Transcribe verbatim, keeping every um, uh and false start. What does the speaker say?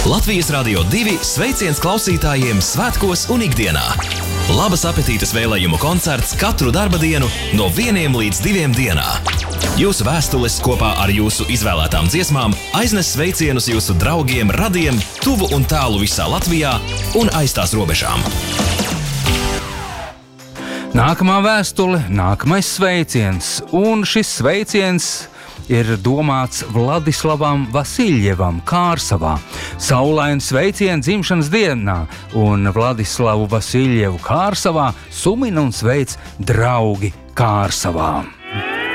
Latvijas Radio divi sveiciens klausītājiem svētkos un ikdienā. Labas apetītes vēlējumu koncerts katru darba dienu no vieniem līdz diviem dienā. Jūsu vēstules kopā ar jūsu izvēlētām dziesmām aiznes sveicienus jūsu draugiem, radiem, tuvu un tālu visā Latvijā un aiz tās robežām. Nākamā vēstule, nākamais sveiciens, un šis sveiciens ir domāts Vladislavam Vasiljevam Kārsavā. Saulaini sveicieni dzimšanas dienā, un Vladislavu Vasiljevu Kārsavā sumina un sveic draugi Kārsavā.